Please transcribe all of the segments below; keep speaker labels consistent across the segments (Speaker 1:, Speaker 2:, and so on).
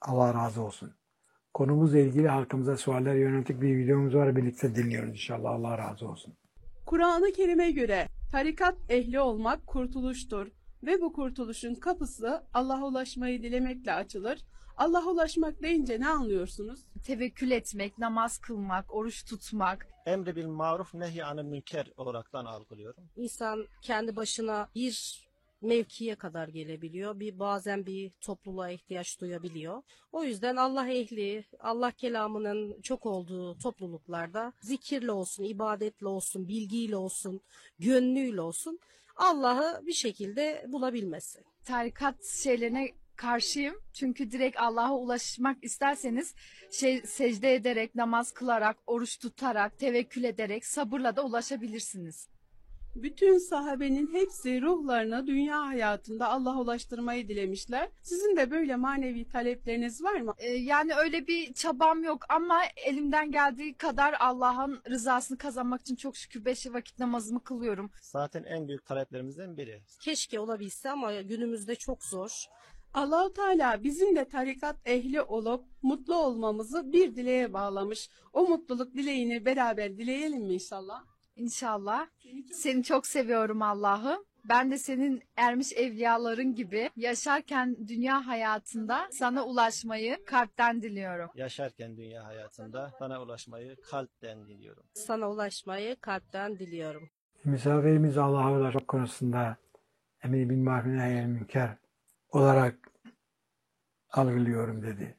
Speaker 1: Allah razı olsun. Konumuzla ilgili halkımıza sualler yönelik bir videomuz var. Birlikte dinliyoruz inşallah. Allah razı olsun.
Speaker 2: Kur'an-ı Kerim'e göre tarikat ehli olmak kurtuluştur ve bu kurtuluşun kapısı Allah'a ulaşmayı dilemekle açılır. Allah'a ulaşmak deyince ne anlıyorsunuz?
Speaker 3: Tevekkül etmek, namaz kılmak, oruç tutmak.
Speaker 4: Emri bil maruf nehy anil münker olaraktan algılıyorum.
Speaker 5: İnsan kendi başına bir mevkiye kadar gelebiliyor. Bazen bir topluluğa ihtiyaç duyabiliyor. O yüzden Allah ehli, Allah kelamının çok olduğu topluluklarda zikirle olsun, ibadetle olsun, bilgiyle olsun, gönlüyle olsun Allah'ı bir şekilde bulabilmesi.
Speaker 3: Tarikat şeylerine karşıyım. Çünkü direkt Allah'a ulaşmak isterseniz secde ederek, namaz kılarak, oruç tutarak, tevekkül ederek, sabırla da ulaşabilirsiniz.
Speaker 2: Bütün sahabenin hepsi ruhlarını dünya hayatında Allah'a ulaştırmayı dilemişler. Sizin de böyle manevi talepleriniz var mı?
Speaker 3: Yani öyle bir çabam yok ama elimden geldiği kadar Allah'ın rızasını kazanmak için çok şükür 5 vakit namazımı kılıyorum.
Speaker 4: Zaten en büyük taleplerimizden biri.
Speaker 5: Keşke olabilse ama günümüzde çok zor.
Speaker 2: Allah-u Teala bizim de tarikat ehli olup mutlu olmamızı bir dileğe bağlamış. O mutluluk dileğini beraber dileyelim mi inşallah?
Speaker 3: İnşallah. Seni çok seviyorum Allah'ım. Ben de senin ermiş evliyaların gibi yaşarken dünya hayatında sana ulaşmayı kalpten diliyorum.
Speaker 4: Yaşarken dünya hayatında sana ulaşmayı kalpten diliyorum.
Speaker 5: Sana ulaşmayı kalpten diliyorum.
Speaker 1: Misafirimiz Allah'a ulaşmak konusunda emri bil maruf nehy anil münker olarak algılıyorum dedi.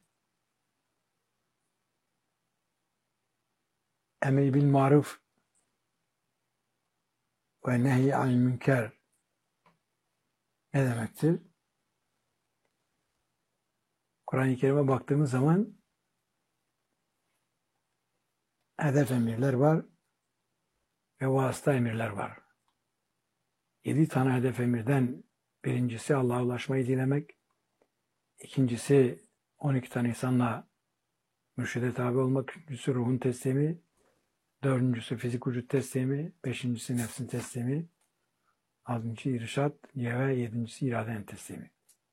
Speaker 1: Emri bil maruf ve nehy anil münker ne demektir? Kur'an-ı Kerim'e baktığımız zaman hedef emirler var ve vasıta emirler var. 7 tane hedef emirden birincisi Allah'a ulaşmayı dilemek, ikincisi 12 tane insanla mürşide tabi olmak, üçüncüsü ruhun teslimi, dördüncüsü fizik vücut teslimi, beşincisi nefsin teslimi, altıncısı irşat ve yedincisi iradenin teslimi.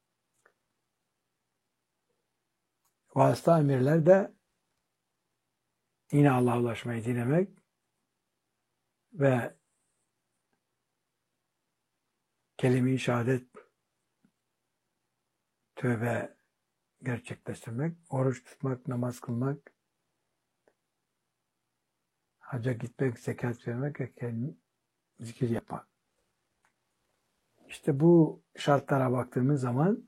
Speaker 1: Vasıta emirler de yine Allah'a ulaşmayı dilemek ve kelime-i şehadet, tövbe gerçekleştirmek, oruç tutmak, namaz kılmak, hacca gitmek, zekat vermek ve zikir yapmak. İşte bu şartlara baktığımız zaman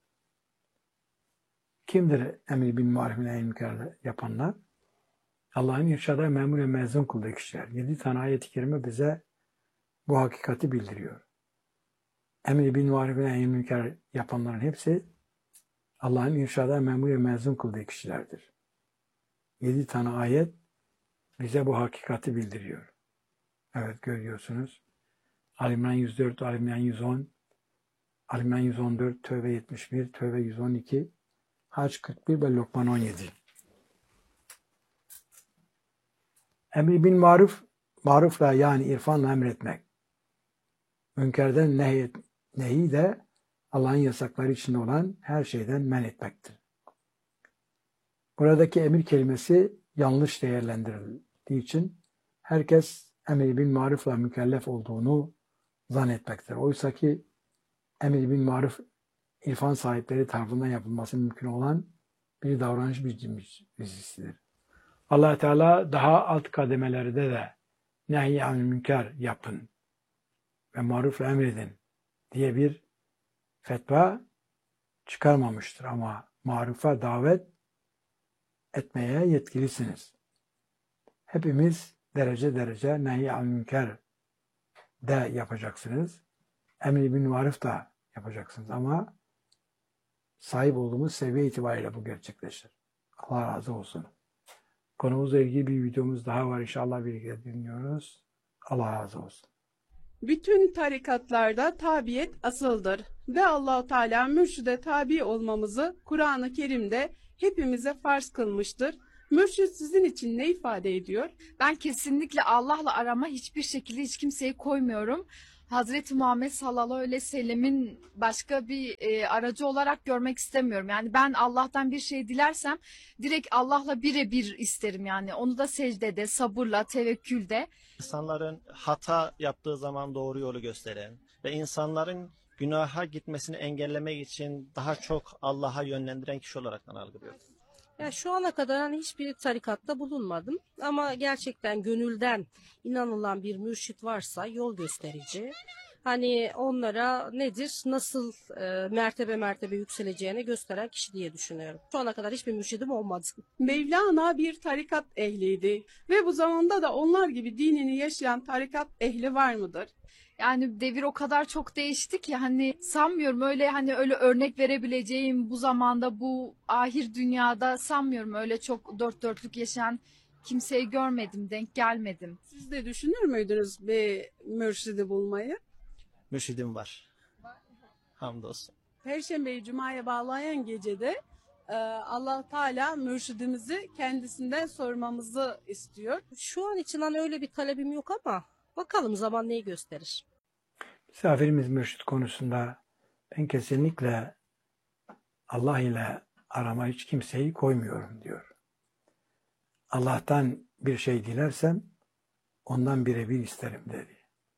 Speaker 1: kimdir emri bil maruf ve nehy anil münker yapanlar? Allah'ın irşada memur ve mezun kıldığı kişiler. 7 tane ayet-i kerime bize bu hakikati bildiriyor. Emri bil maruf ve nehy anil münker yapanların hepsi Allah'ın irşada memur ve mezun kıldığı kişilerdir. 7 tane ayet bize bu hakikati bildiriyor. Evet, görüyorsunuz. Ali İmran 104, Ali İmran 110, Ali İmran 114, Tövbe 71, Tövbe 112, Hac 41 ve Lokman 17. Emri bil maruf, marufla yani irfanla emretmek. Münkerden nehi de Allah'ın yasakları içinde olan her şeyden men etmektir. Buradaki emir kelimesi yanlış değerlendirildiği için herkes emri bil marufla mükellef olduğunu zannetmektir. Oysa ki emri bil maruf irfan sahipleri tarafından yapılması mümkün olan bir davranış biçimisidir. Allah Teala daha alt kademelerde de nehy anil münker yapın ve marufla emredin diye bir fetva çıkarmamıştır ama marufa davet etmeye yetkilisiniz. Hepimiz derece derece nehy anil münker de yapacaksınız. Emri bil maruf da yapacaksınız ama sahip olduğumuz seviye itibariyle bu gerçekleşir. Allah razı olsun. Konumuzla ilgili bir videomuz daha var. İnşallah birlikte dinliyoruz. Allah razı olsun.
Speaker 2: Bütün tarikatlarda tabiyet asıldır ve Allah-u Teala mürşide tabi olmamızı Kur'an-ı Kerim'de hepimize farz kılmıştır. Mürşid sizin için ne ifade ediyor?
Speaker 3: Ben kesinlikle Allah'la arama hiçbir şekilde hiç kimseyi koymuyorum. Hazreti Muhammed sallallahu aleyhi ve sellemin başka bir aracı olarak görmek istemiyorum. Yani ben Allah'tan bir şey dilersem direkt Allah'la birebir isterim yani. Onu da secdede, sabırla, tevekkülde.
Speaker 4: İnsanların hata yaptığı zaman doğru yolu gösteren ve insanların günaha gitmesini engellemek için daha çok Allah'a yönlendiren kişi olarak algılıyorum.
Speaker 5: Ya şu ana kadar hani hiçbir tarikatta bulunmadım ama gerçekten gönülden inanılan bir mürşit varsa yol gösterici. Hani onlara nedir, nasıl mertebe mertebe yükseleceğini gösteren kişi diye düşünüyorum. Şu ana kadar hiçbir mürşidim olmadı.
Speaker 2: Mevlana bir tarikat ehliydi ve bu zamanda da onlar gibi dinini yaşayan tarikat ehli var mıdır?
Speaker 3: Yani devir o kadar çok değişti ki hani sanmıyorum öyle örnek verebileceğim bu zamanda bu ahir dünyada sanmıyorum öyle çok dört dörtlük yaşayan kimseyi görmedim, denk gelmedim.
Speaker 2: Siz de düşünür müydünüz bir mürşidi bulmayı?
Speaker 4: Mürşidim var. Hamdolsun.
Speaker 2: Perşembeyi Cuma'ya bağlayan gecede Allah Teala mürşidimizi kendisinden sormamızı istiyor.
Speaker 5: Şu an için hani öyle bir talebim yok ama bakalım zaman neyi gösterir.
Speaker 1: Misafirimiz mürşit konusunda ben kesinlikle Allah ile arama hiç kimseyi koymuyorum diyor. Allah'tan bir şey dilersem ondan birebir isterim dedi.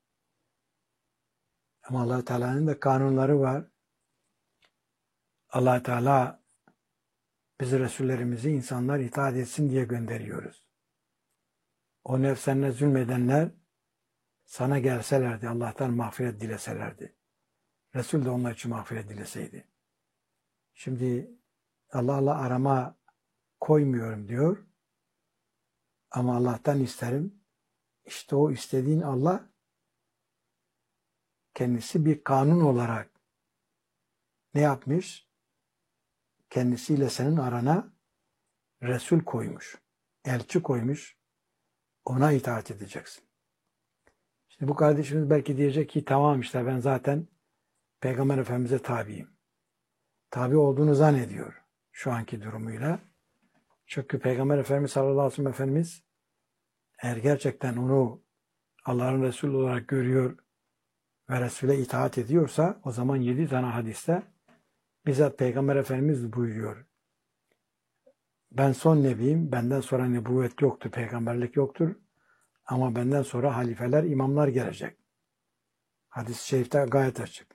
Speaker 1: Ama Allah Teala'nın da kanunları var. Allah Teala biz Resullerimizi insanlar itaat etsin diye gönderiyoruz. O nefsenle zulmedenler sana gelselerdi, Allah'tan mağfiret dileselerdi. Resul de onlar için mağfiret dileseydi. Şimdi Allah'la arama koymuyorum diyor. Ama Allah'tan isterim. İşte o istediğin Allah kendisi bir kanun olarak ne yapmış? Kendisiyle senin arana Resul koymuş. Elçi koymuş. Ona itaat edeceksin. Şimdi bu kardeşimiz belki diyecek ki tamam işte ben zaten Peygamber Efendimiz'e tabiyim. Tabi olduğunu zannediyor şu anki durumuyla. Çünkü Peygamber Efendimiz sallallahu aleyhi ve sellem Efendimiz eğer gerçekten onu Allah'ın Resulü olarak görüyor ve Resul'e itaat ediyorsa o zaman 7 tane hadiste bizzat Peygamber Efendimiz buyuruyor. Ben son nebiyim, benden sonra nebüvvet yoktur, peygamberlik yoktur. Ama benden sonra halifeler, imamlar gelecek. Hadis-i şerifte gayet açık.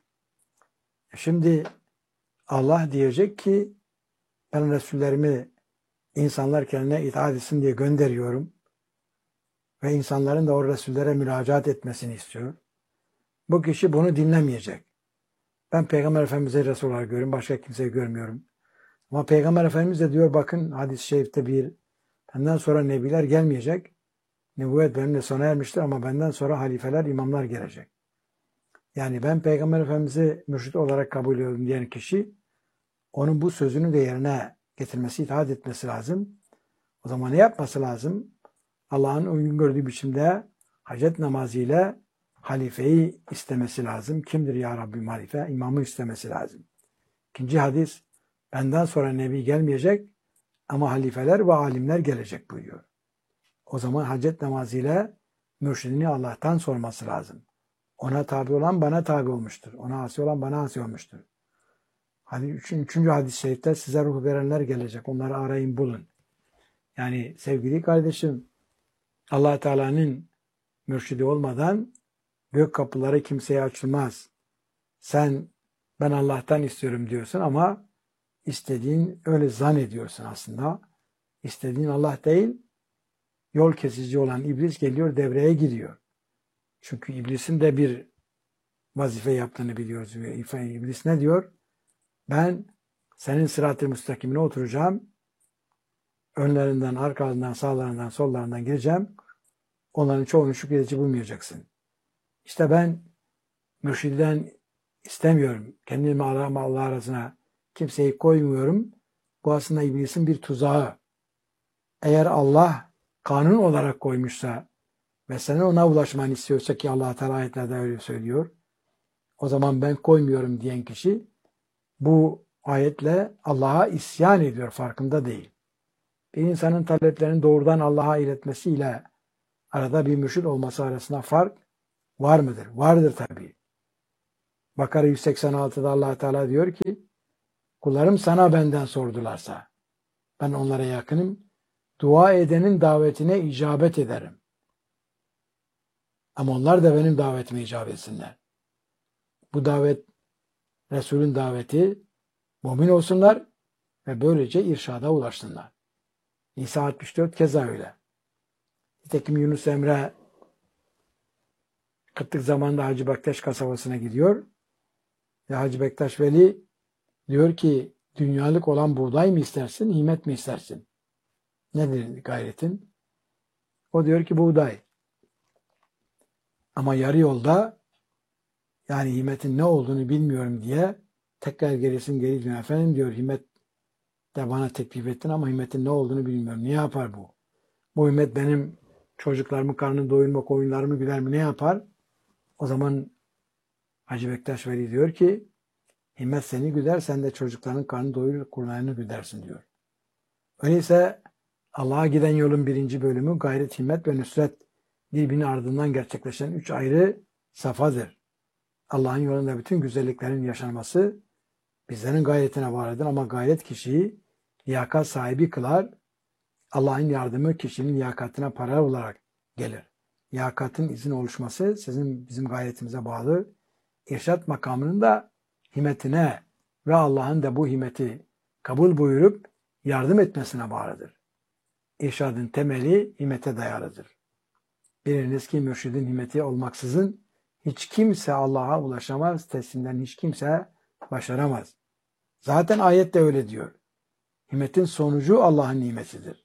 Speaker 1: Şimdi Allah diyecek ki ben Resullerimi insanlar kendine itaat etsin diye gönderiyorum. Ve insanların da o Resullere müracaat etmesini istiyor. Bu kişi bunu dinlemeyecek. Ben Peygamber Efendimiz'i Resul olarak görüyorum, başka kimseyi görmüyorum. Ama Peygamber Efendimiz de diyor bakın hadis-i şerifte benden sonra nebiler gelmeyecek. Nübüvvet benimle sona ermiştir ama benden sonra halifeler, imamlar gelecek. Yani ben Peygamber Efendimiz'i mürşit olarak kabul ediyorum diyen kişi onun bu sözünü de yerine getirmesi, itaat etmesi lazım. O zaman ne yapması lazım? Allah'ın uygun gördüğü biçimde hacet namazıyla halifeyi istemesi lazım. Kimdir ya Rabbim halife? İmamı istemesi lazım. İkinci hadis, benden sonra nebi gelmeyecek ama halifeler ve alimler gelecek buyuruyor. O zaman hacet namazıyla mürşidini Allah'tan sorması lazım. Ona tabi olan bana tabi olmuştur. Ona asi olan bana asi olmuştur. Hadi üçüncü hadis-i şerifte size ruh verenler gelecek. Onları arayın bulun. Yani sevgili kardeşim Allah Teala'nın mürşidi olmadan gök kapıları kimseye açılmaz. Ben Allah'tan istiyorum diyorsun ama istediğin öyle zannediyorsun aslında. İstediğin Allah değil, yol kesici olan iblis geliyor, devreye giriyor. Çünkü iblisin de bir vazife yaptığını biliyoruz. İblis ne diyor? Ben senin sırat-ı müstakimine oturacağım. Önlerinden, arkalarından, sağlarından, sollarından gireceğim. Onların çoğunu şükredici bulmayacaksın. İşte ben mürşidden istemiyorum. Kendimi Allah arasına kimseyi koymuyorum. Bu aslında iblisin bir tuzağı. Eğer Allah kanun olarak koymuşsa ve senin ona ulaşmanı istiyorsa ki Allah Teala ayetlerde öyle söylüyor. O zaman ben koymuyorum diyen kişi bu ayetle Allah'a isyan ediyor, farkında değil. Bir insanın taleplerini doğrudan Allah'a iletmesiyle arada bir mürşid olması arasında fark Var mıdır? Vardır tabii. Bakara 186'da Allah Teala diyor ki, kullarım sana benden sordularsa, ben onlara yakınım, dua edenin davetine icabet ederim. Ama onlar da benim davetime icabet etsinler. Bu davet, Resul'ün daveti, mümin olsunlar ve böylece irşada ulaşsınlar. Nisa 64 keza öyle. Nitekim Yunus Emre kıtlık zamanında Hacı Bektaş kasabasına gidiyor. Ve Hacı Bektaş Veli diyor ki, dünyalık olan buğday mı istersin, himet mi istersin? Nedir gayretin? O diyor ki buğday. Ama yarı yolda, yani himetin ne olduğunu bilmiyorum diye tekrar gerisin geri dönüyor. Efendim diyor, himet de bana teklif ettin ama himetin ne olduğunu bilmiyorum. Ne yapar bu? Bu himet benim çocuklarımın karnını doyurmak, oyunlarımı güder mi? Ne yapar? O zaman Hacı Bektaş Veli diyor ki, himmet seni güder, sen de çocukların karnını doyurur, kurlarını güdersin diyor. Öyleyse Allah'a giden yolun 1. bölümü gayret, himmet ve nüsret birbirinin ardından gerçekleşen 3 ayrı safhadır. Allah'ın yolunda bütün güzelliklerin yaşanması bizlerin gayretine bağlıdır ama gayret kişiyi liyakat sahibi kılar. Allah'ın yardımı kişinin liyakatine para olarak gelir. Liyakatın izin oluşması bizim gayretimize bağlı. İrşad makamının da himmetine ve Allah'ın da bu himmeti kabul buyurup yardım etmesine bağlıdır. İrşadın temeli himmete dayalıdır. Biliniz ki mürşidin himmeti olmaksızın hiç kimse Allah'a ulaşamaz, teslimden hiç kimse başaramaz. Zaten ayet de öyle diyor. Himmetin sonucu Allah'ın nimetidir.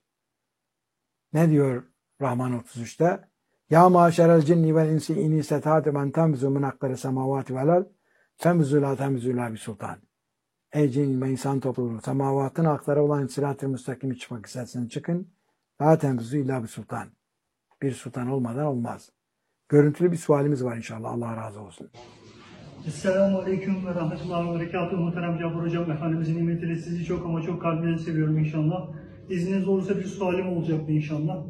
Speaker 1: Ne diyor Rahman 33'te? Ya maşerel cinni vel insi in istata'tum en temzu min akdari semavati vel ard femzu la temzu illa bi sultan. Ey cin ve insan topluluğu, semavatın hakları olan sırat-ı müstakime çıkmak isterseniz çıkın. La temzu illa bi sultan. Bir sultan olmadan olmaz. Görüntülü bir sualimiz var inşallah. Allah razı olsun.
Speaker 6: Esselamu Aleyküm ve Rahmetullahi ve Berekatuhu. Muhterem Cabbar Hocam, Efendimizin nimetiyle sizi çok ama çok kalbimden seviyorum inşallah. İzniniz olursa bir sualim olacaktı inşallah.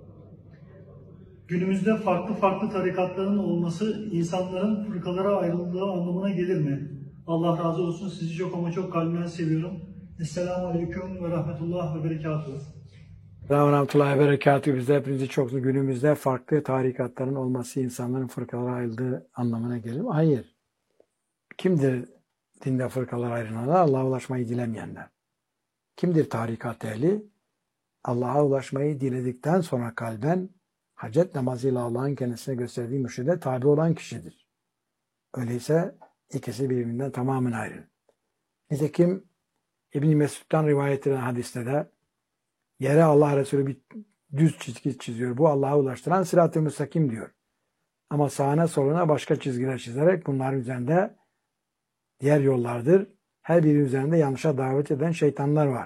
Speaker 6: Günümüzde farklı tarikatların olması insanların fırkalara ayrıldığı anlamına gelir mi? Allah razı olsun, sizi çok ama çok kalbimden seviyorum. Esselamu Aleyküm ve Rahmetullahi ve Berekatuhu.
Speaker 1: Rahmetullahi ve Berekatuhu. Biz de hepinizi çok günümüzde farklı tarikatların olması insanların fırkalara ayrıldığı anlamına gelir mi? Hayır. Kimdir dinde fırkalara ayrılanlar? Allah'a ulaşmayı dilemeyenler. Kimdir tarikat ehli? Allah'a ulaşmayı diledikten sonra kalben hacet namazıyla Allah'ın kendisine gösterdiği mürşide tabi olan kişidir. Öyleyse ikisi birbirinden tamamen ayrı. Nitekim İbn-i Mesud'dan rivayet edilen hadiste de yere Allah Resulü bir düz çizgi çiziyor. Bu Allah'a ulaştıran sırat-ı müstakim diyor. Ama sağına soluna başka çizgiler çizerek bunların üzerinde diğer yollardır. Her biri üzerinde yanlışa davet eden şeytanlar var.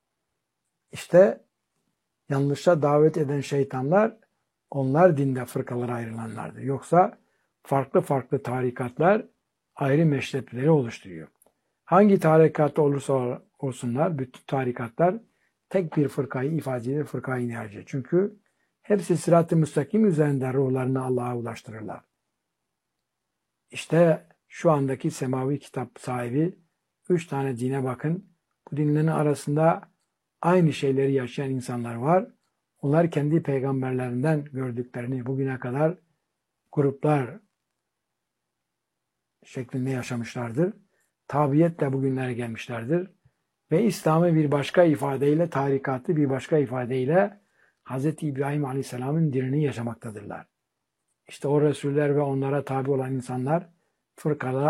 Speaker 1: İşte yanlışa davet eden şeytanlar, onlar dinde fırkalara ayrılanlardır. Yoksa farklı tarikatlar ayrı meşrepleri oluşturuyor. Hangi tarikatta olursa olsunlar, bütün tarikatlar tek bir fırkayı ifade eder, fırkayı nihace. Çünkü hepsi sırat-ı müstakim üzerinde ruhlarını Allah'a ulaştırırlar. İşte şu andaki semavi kitap sahibi 3 tane dine bakın. Bu dinlerin arasında aynı şeyleri yaşayan insanlar var. Onlar kendi peygamberlerinden gördüklerini bugüne kadar gruplar şeklinde yaşamışlardır. Tabiyetle bugünlere gelmişlerdir. Ve İslam'ı bir başka ifadeyle, tarikatı bir başka ifadeyle Hz. İbrahim Aleyhisselam'ın dinini yaşamaktadırlar. İşte o Resuller ve onlara tabi olan insanlar fırkalara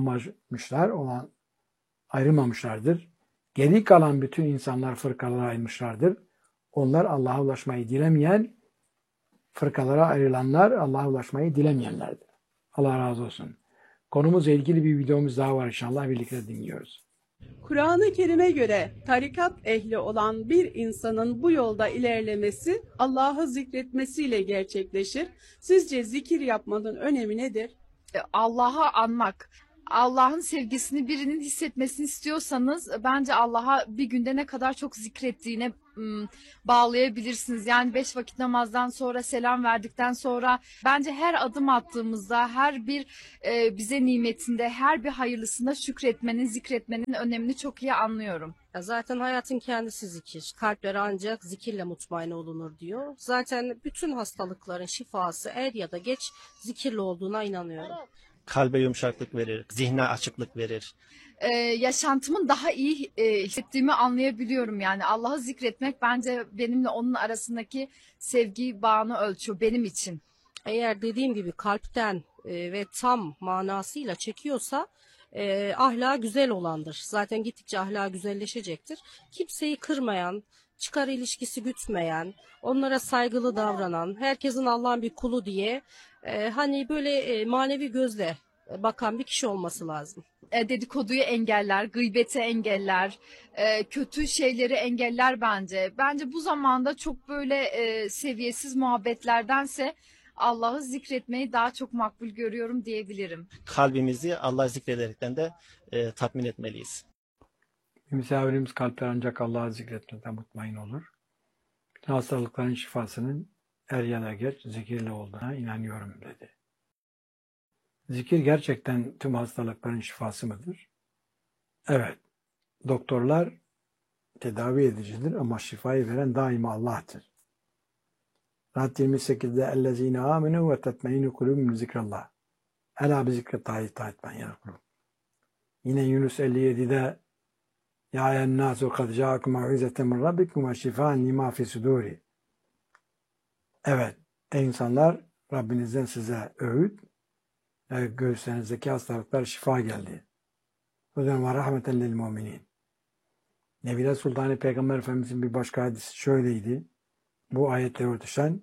Speaker 1: ayrılmamışlardır. Geri kalan bütün insanlar fırkalara ayrılmışlardır. Onlar Allah'a ulaşmayı dilemeyen, fırkalara ayrılanlar Allah'a ulaşmayı dilemeyenlerdir. Allah razı olsun. Konumuzla ilgili bir videomuz daha var inşallah, birlikte dinliyoruz.
Speaker 2: Kur'an-ı Kerim'e göre tarikat ehli olan bir insanın bu yolda ilerlemesi Allah'ı zikretmesiyle gerçekleşir. Sizce zikir yapmanın önemi nedir?
Speaker 3: Allah'ı anmak. Allah'ın sevgisini birinin hissetmesini istiyorsanız bence Allah'a bir günde ne kadar çok zikrettiğine bağlayabilirsiniz. Yani 5 vakit namazdan sonra, selam verdikten sonra bence her adım attığımızda, her bir bize nimetinde, her bir hayırlısında şükretmenin, zikretmenin önemini çok iyi anlıyorum.
Speaker 5: Ya zaten hayatın kendisi zikir. Kalpler ancak zikirle mutmain olunur diyor. Zaten bütün hastalıkların şifası er ya da geç zikirle olduğuna inanıyorum.
Speaker 4: Kalbe yumuşaklık verir, zihne açıklık verir.
Speaker 3: Yaşantımın daha iyi hissettiğimi anlayabiliyorum. Yani Allah'ı zikretmek bence benimle onun arasındaki sevgi bağını ölçüyor benim için.
Speaker 5: Eğer dediğim gibi kalpten ve tam manasıyla çekiyorsa ahlakı güzel olandır. Zaten gittikçe ahlakı güzelleşecektir. Kimseyi kırmayan, çıkar ilişkisi gütmeyen, onlara saygılı davranan, herkesin Allah'ın bir kulu diye hani böyle manevi gözle bakan bir kişi olması lazım.
Speaker 3: Dedikoduyu engeller, gıybeti engeller, kötü şeyleri engeller bence. Bence bu zamanda çok böyle seviyesiz muhabbetlerdense Allah'ı zikretmeyi daha çok makbul görüyorum diyebilirim.
Speaker 4: Kalbimizi Allah zikrederekten de tatmin etmeliyiz.
Speaker 1: Misafirimiz kalpler ancak Allah'ı zikretmekten mutmain olur. Bütün hastalıkların şifasının er ya da geç zikirle olduğuna inanıyorum dedi. Zikir gerçekten tüm hastalıkların şifası mıdır? Evet. Doktorlar tedavi edicidir ama şifayı veren daima Allah'tır. Rahat 28'de اَلَّذ۪ينَ آمِنُوا وَتَتْمَيْنُ قُلُوبُهُمْ بِذِكْرِ اللّٰهِ Ela bi zikrettahi ta'itmen yarkulun. Yine Yunus 57'de Ya eyyennâsu kad câakum mev'izeten min rabbikum ve şifâen limâ fi sudûri. Evet, ey insanlar, Rabbinizden size öğüt ve göğüslerinizdeki hastalıklar şifa geldi. Hudan ve rahmeten lil müminin. Nebile Sultanı Peygamber Efendimizin bir başka hadisi şöyleydi. Bu ayetleri örtüşen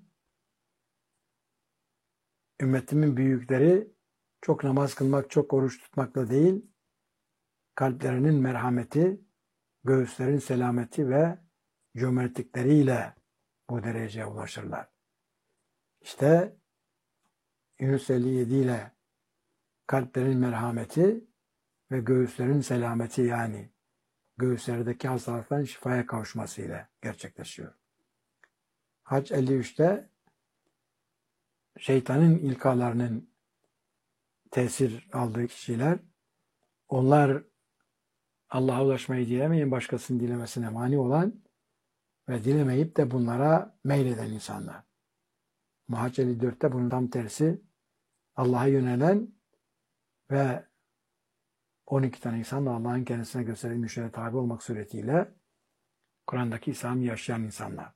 Speaker 1: ümmetimin büyükleri çok namaz kılmak, çok oruç tutmakla değil, kalplerinin merhameti, göğüslerin selameti ve cömertlikleriyle bu dereceye ulaşırlar. İşte Yunus 57 ile kalplerin merhameti ve göğüslerin selameti yani göğüslerdeki hastalıkların şifaya kavuşması ile gerçekleşiyor. Hac 53'te şeytanın ilkalarının tesir aldığı kişiler, onlar Allah'a ulaşmayı dilemeyen, başkasının dilemesine mani olan ve dilemeyip de bunlara meyleden insanlar. Hac 54'te bunun tam tersi, Allah'a yönelen ve 12 tane insan da Allah'ın kendisine gösterdiği müşerre tabi olmak suretiyle Kur'an'daki İslam'ı yaşayan insanlar.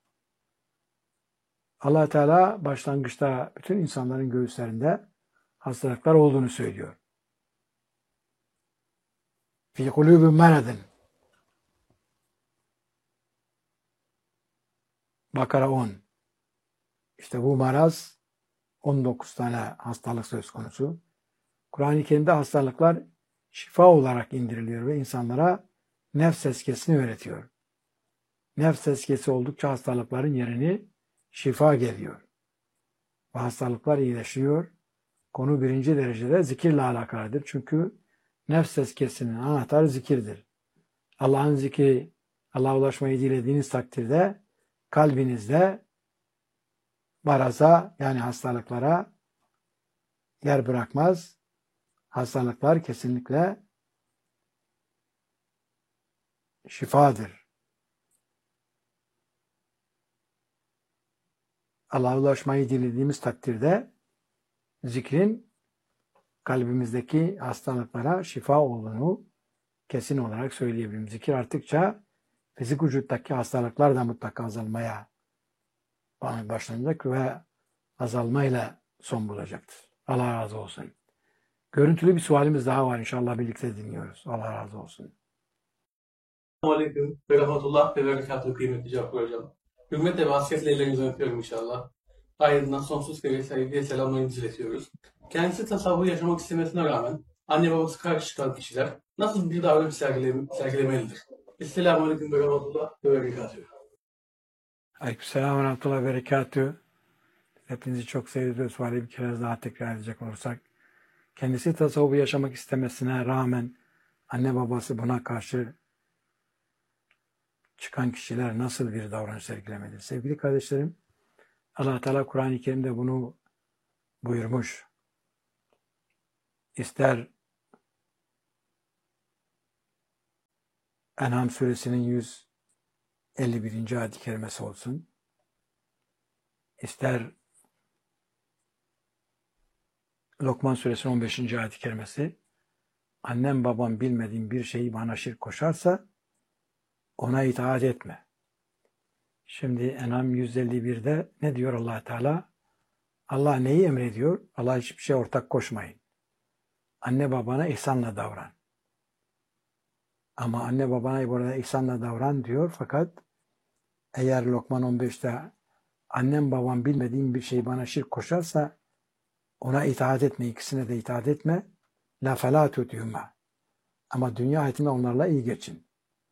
Speaker 1: Allah Teala başlangıçta bütün insanların göğüslerinde hastalıklar olduğunu söylüyor. Fi kulubin meradın. Bakara 10. İşte bu maraz 19 tane hastalık söz konusu. Kur'an-ı Kerim'de hastalıklar şifa olarak indiriliyor ve insanlara nefs tezkiyesini öğretiyor. Nefs tezkiyesi oldukça hastalıkların yerini şifa geliyor. Ve hastalıklar iyileşiyor. Konu birinci derecede zikirle alakalıdır. Çünkü nefs tezkiyesinin anahtarı zikirdir. Allah'ın zikri, Allah'a ulaşmayı dilediğiniz takdirde kalbinizde maraza yani hastalıklara yer bırakmaz. Hastalıklar kesinlikle şifadır. Allah'a ulaşmayı dilediğimiz takdirde zikrin kalbimizdeki hastalıklara şifa olduğunu kesin olarak söyleyebilirim. Zikir arttıkça fizik vücuttaki hastalıklar da mutlaka azalmaya başlanacak ve azalmayla son bulacaktır. Allah razı olsun. Görüntülü bir sualimiz daha var. İnşallah birlikte dinliyoruz. Allah razı olsun.
Speaker 7: Aleyküm ve rahmetullah ve berekatuhu kıymetli Cafer Hocam. Hürmet ve hasretle ellerinizi öpüyorum inşallah. Ayrıca sonsuz kere sevgiye selamlarınızı iletiyoruz. Kendisi tasavvur yaşamak istemesine rağmen anne babası karşı çıkan kişiler nasıl bir davranış sergilemelidir? Esselamu Aleyküm ve rahmetullah ve berekatuhu.
Speaker 1: Aleykümselam ve rahmetullah ve berekatuhu. Hepinizi çok sevdiğim suali bir kere daha tekrar edecek olursak kendisi tasavvufu yaşamak istemesine rağmen anne babası buna karşı çıkan kişiler nasıl bir davranış sergilemelidir? Sevgili kardeşlerim, Allah Teala Kur'an-ı Kerim'de bunu buyurmuş. İster En'am suresinin 151. ayet-i kerimesi olsun, ister Lokman suresinin 15. ayet-i kerimesi, annem babam bilmediğim bir şeyi bana şirk koşarsa ona itaat etme. Şimdi En'am 151'de ne diyor Allah Teala? Allah neyi emrediyor? Allah hiçbir şey ortak koşmayın. Anne babana ihsanla davran. Ama anne babana burada ihsanla davran diyor, fakat eğer Lokman 15'te annem babam bilmediğim bir şey bana şirk koşarsa ona itaat etme, ikisine de itaat etme. La felâ tutûmâ. Ama dünya hayatında onlarla iyi geçin.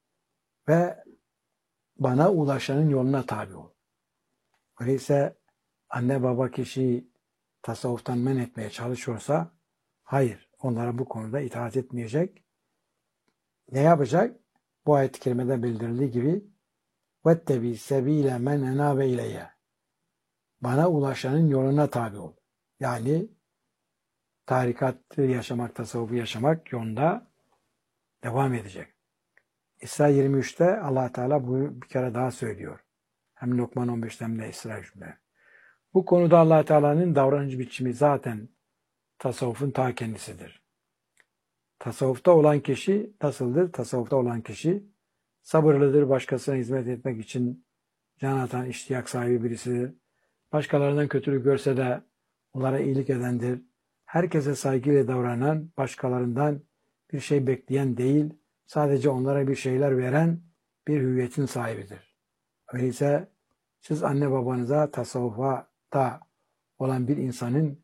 Speaker 1: Ve bana ulaşanın yoluna tabi ol. Öyleyse anne baba kişiyi tasavvuftan men etmeye çalışıyorsa, hayır, onlara bu konuda itaat etmeyecek. Ne yapacak? Bu ayet-i kerimede bildirildiği gibi وَاتَّبِي سَب۪يلَ مَنْ اَنَابَ اِلَيَّ. Bana ulaşanın yoluna tabi ol. Yani tarikatı yaşamak, tasavvufu yaşamak yolunda devam edecek. İsra 23'te Allah Teala bunu bir kere daha söylüyor. Hem Lokman 15'te hem de İsra 23'te. Bu konuda Allah Teala'nın davranış biçimi zaten tasavvufun ta kendisidir. Tasavvufta olan kişi nasıldır? Tasavvufta olan kişi sabırlıdır, başkasına hizmet etmek için can atan, iştiyak sahibi birisidir. Başkalarından kötülük görse de onlara iyilik edendir. Herkese saygıyla davranan, başkalarından bir şey bekleyen değil, sadece onlara bir şeyler veren bir hüviyetin sahibidir. Öyleyse siz anne babanıza tasavvufta olan bir insanın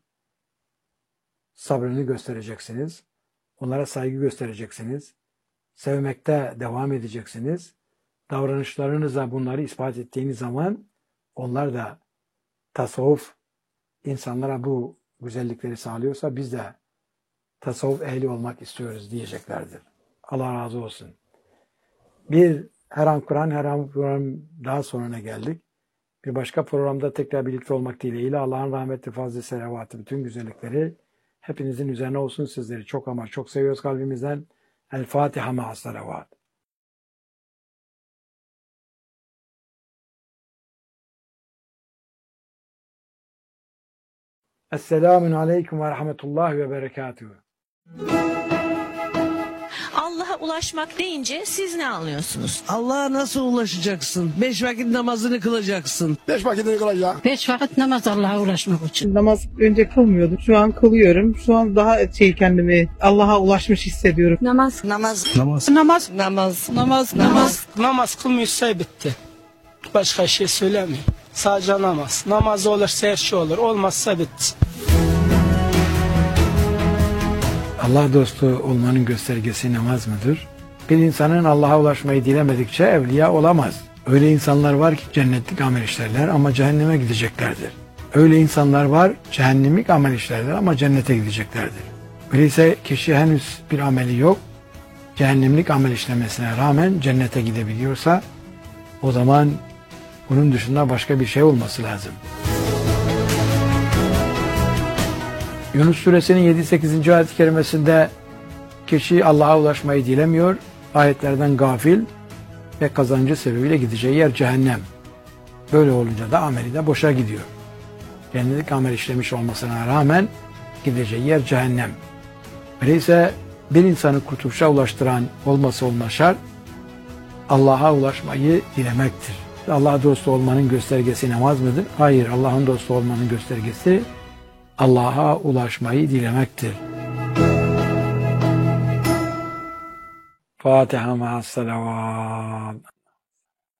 Speaker 1: sabrını göstereceksiniz. Onlara saygı göstereceksiniz. Sevmekte devam edeceksiniz. Davranışlarınızla bunları ispat ettiğiniz zaman onlar da tasavvuf insanlara bu güzellikleri sağlıyorsa biz de tasavvuf ehli olmak istiyoruz diyeceklerdir. Allah razı olsun. Her an Kur'an, her an program daha sonuna geldik. Bir başka programda tekrar birlikte olmak dileğiyle Allah'ın rahmeti, fazlı, selavatı, bütün güzellikleri hepinizin üzerine olsun. Sizleri çok ama çok seviyoruz kalbimizden. El Fatiha ma'as salavat. Esselamun aleyküm ve rahmetullahi ve berekatuhu.
Speaker 8: Allah'a ulaşmak deyince siz ne anlıyorsunuz?
Speaker 9: Allah'a nasıl ulaşacaksın? 5 vakit namazını kılacaksın.
Speaker 10: 5 vakit kılacak.
Speaker 11: 5 vakit namaz Allah'a ulaşmak için.
Speaker 12: Namaz önce kılmıyordum. Şu an kılıyorum. Şu an daha kendimi Allah'a ulaşmış hissediyorum.
Speaker 13: Namaz kılmıyorsa bitti. Başka şey söylemiyor. Sadece namaz. Namaz olursa her şey olur. Olmazsa bitti.
Speaker 1: Allah dostu olmanın göstergesi namaz mıdır? Bir insanın Allah'a ulaşmayı dilemedikçe evliya olamaz. Öyle insanlar var ki cennetlik amel işlerler ama cehenneme gideceklerdir. Öyle insanlar var cehennemlik amel işlerler ama cennete gideceklerdir. Öyleyse kişi henüz bir ameli yok, cehennemlik amel işlemesine rağmen cennete gidebiliyorsa o zaman bunun dışında başka bir şey olması lazım. Yunus suresinin 7-8. ayet-i kerimesinde kişi Allah'a ulaşmayı dilemiyor, ayetlerden gafil ve kazancı sebebiyle gideceği yer cehennem. Böyle olunca da ameli de boşa gidiyor. Cennetlik amel işlemiş olmasına rağmen gideceği yer cehennem. Öyleyse bir insanı kurtuluşa ulaştıran olması olmaz şart Allah'a ulaşmayı dilemektir. Allah dostu olmanın göstergesi namaz mıdır? Hayır, Allah'ın dostu olmanın göstergesi Allah'a ulaşmayı dilemektir. Fatiha ma'as salavat.